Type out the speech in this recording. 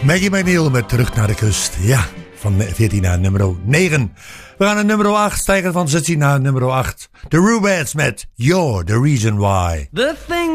Maggie McNeil met Terug naar de Kust. Ja, van 14 naar nummer 9. We gaan naar nummer 8, stijgen van 16 naar nummer 8. The Rubettes met You're the Reason Why. The thing